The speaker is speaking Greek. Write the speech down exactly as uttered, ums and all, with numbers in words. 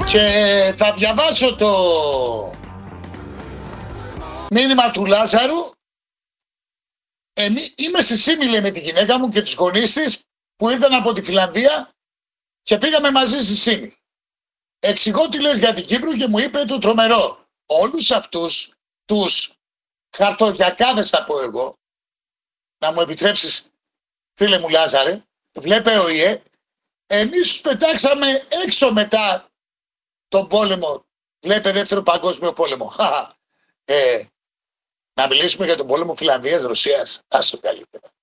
Και θα διαβάσω το μήνυμα του Λάζαρου. Εμεί, είμαι στη Σίμιλε με τη γυναίκα μου και τους γονείς της που ήρθαν από τη Φιλανδία και πήγαμε μαζί στη Σίμη. Εξηγώ τι λες για την Κύπρο και μου είπε το τρομερό. Όλους αυτούς τους χαρτογιακάδες θα πω εγώ, να μου επιτρέψεις φίλε μου Λάζαρε, βλέπε ο ΙΕ, εμείς τους πετάξαμε έξω μετά τον πόλεμο, βλέπε δεύτερο παγκόσμιο πόλεμο. ε, να μιλήσουμε για τον πόλεμο Φιλανδίας-Ρωσίας, ας το καλύτερα.